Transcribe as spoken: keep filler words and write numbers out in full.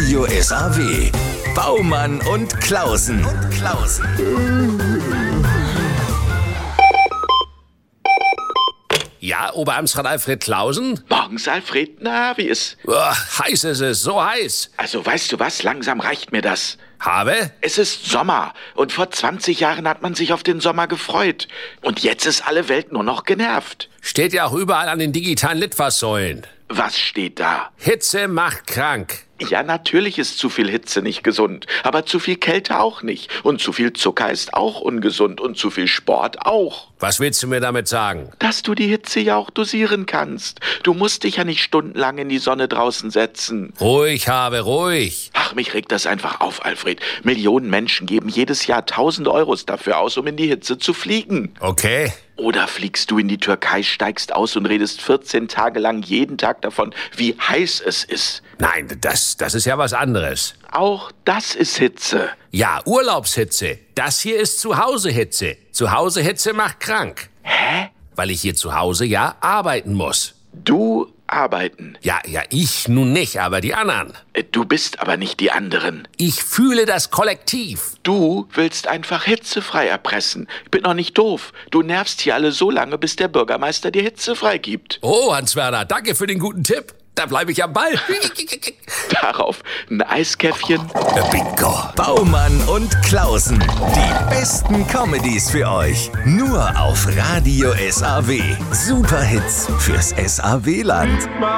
Radio S A W. Baumann und Klausen. Und Klausen. Ja, Oberamtsrat Alfred Klausen? Morgens, Alfred. Na, wie ist? Oh, heiß ist es, so heiß. Also, weißt du was? Langsam reicht mir das. Habe? Es ist Sommer. Und vor zwanzig Jahren hat man sich auf den Sommer gefreut. Und jetzt ist alle Welt nur noch genervt. Steht ja auch überall an den digitalen Litfaßsäulen. Was steht da? Hitze macht krank. Ja, natürlich ist zu viel Hitze nicht gesund. Aber zu viel Kälte auch nicht. Und zu viel Zucker ist auch ungesund. Und zu viel Sport auch. Was willst du mir damit sagen? Dass du die Hitze ja auch dosieren kannst. Du musst dich ja nicht stundenlang in die Sonne draußen setzen. Ruhig, Habe, ruhig. Ach, mich regt das einfach auf, Alfred. Millionen Menschen geben jedes Jahr tausend Euros dafür aus, um in die Hitze zu fliegen. Okay. Oder fliegst du in die Türkei, steigst aus und redest vierzehn Tage lang jeden Tag davon, wie heiß es ist. Nein, das, das ist ja was anderes. Auch das ist Hitze. Ja, Urlaubshitze. Das hier ist Zuhausehitze. Zuhausehitze macht krank. Hä? Weil ich hier zu Hause ja arbeiten muss. Du arbeiten. Ja, ja, ich nun nicht, aber die anderen. Du bist aber nicht die anderen. Ich fühle das Kollektiv. Du willst einfach hitzefrei erpressen. Ich bin noch nicht doof. Du nervst hier alle so lange, bis der Bürgermeister dir hitzefrei gibt. Oh, Hans-Werner, danke für den guten Tipp. Da bleibe ich am Ball. Darauf ein Eiskäffchen. Bingo. Baumann und Klausen. Die besten Comedies für euch. Nur auf Radio S A W. Superhits fürs S A W-Land.